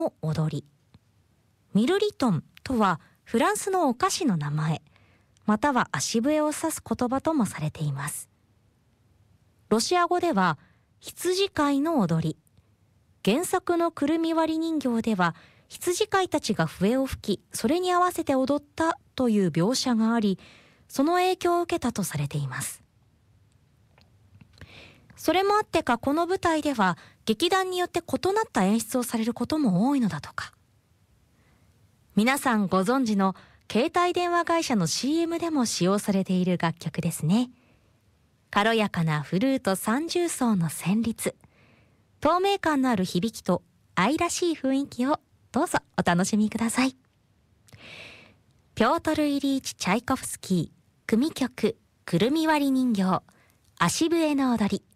踊り。ミルリトンとはフランスのお菓子の名前、または足笛を指す言葉ともされています。ロシア語では羊飼いの踊り。原作のくるみ割り人形では羊飼いたちが笛を吹き、それに合わせて踊ったという描写があり、その影響を受けたとされています。それもあってか、この舞台では劇団によって異なった演出をされることも多いのだとか。皆さんご存知の携帯電話会社の CM でも使用されている楽曲ですね。軽やかなフルート三重奏の旋律、透明感のある響きと愛らしい雰囲気をどうぞお楽しみください。ピョートル・イリーチ・チャイコフスキー組曲くるみ割り人形足笛の踊り。